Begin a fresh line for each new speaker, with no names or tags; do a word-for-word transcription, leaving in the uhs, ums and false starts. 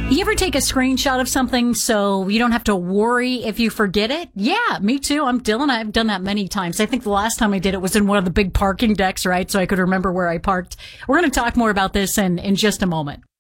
You ever take a screenshot of something so you don't have to worry if you forget it? Yeah, me too. I'm Dylan. I've done that many times. I think the last time I did it was in one of the big parking decks, right? So I could remember where I parked. We're going to talk more about this in, in just a moment.